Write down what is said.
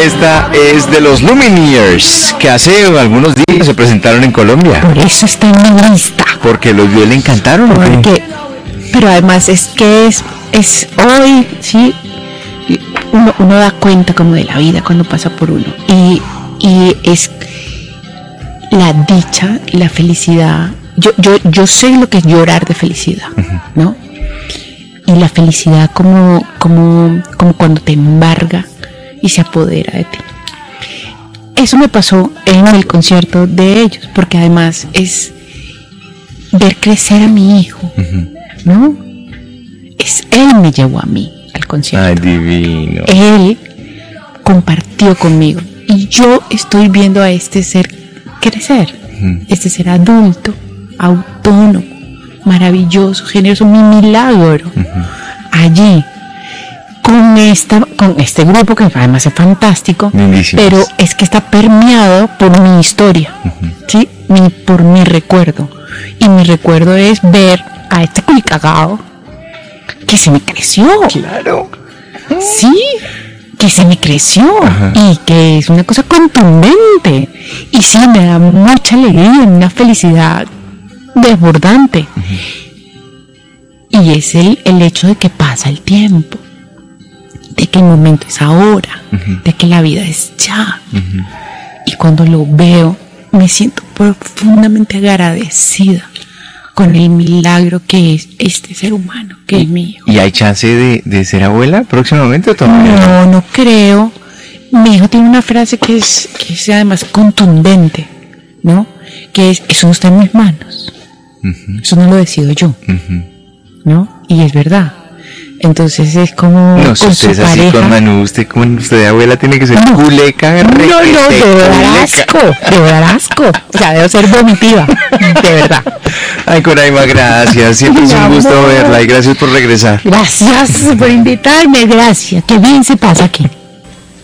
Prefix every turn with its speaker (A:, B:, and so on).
A: Esta es de los Lumineers, que hace algunos días se presentaron en Colombia.
B: Por eso está en mi lista.
A: Porque los vio, le encantaron.
B: Porque, pero además es que es hoy, sí, uno da cuenta como de la vida cuando pasa por uno. Y es la dicha, la felicidad. Yo sé lo que es llorar de felicidad, ¿no? Y la felicidad como cuando te embarga y se apodera de ti. Eso me pasó en el concierto de ellos, porque además es ver crecer a mi hijo, ¿no? Él me llevó a mí al concierto.
A: Ay, divino.
B: Él compartió conmigo y yo estoy viendo a este ser crecer, este ser adulto, autónomo, maravilloso, generoso, mi milagro, allí con este grupo que además es fantástico.
A: Lindísimos.
B: Pero es que está permeado por mi historia, ¿sí? Por mi recuerdo, y mi recuerdo es ver a este culicagado que se me creció.
A: Claro.
B: Sí, que se me creció. Y que es una cosa contundente, y sí, me da mucha alegría, una felicidad desbordante. Y es el hecho de que pasa el tiempo, de que el momento es ahora, de que la vida es ya. Y cuando lo veo, me siento profundamente agradecida con el milagro que es este ser humano, que es mi hijo.
A: ¿Y hay chance de ser abuela próximamente o todavía?
B: No creo. Mi hijo tiene una frase que es además contundente, ¿no? Que es: eso no está en mis manos. Eso no lo decido yo, ¿no? Y es verdad. Entonces es como
A: no, si
B: con
A: usted
B: su
A: es así
B: pareja.
A: con Manu, usted de abuela tiene que ser culeca.
B: No, debo dar asco. O sea, debo ser vomitiva, de verdad.
A: Ay, Coraima, gracias. Siempre es un gusto verla y gracias por regresar.
B: Gracias por invitarme, gracias. Qué bien se pasa aquí.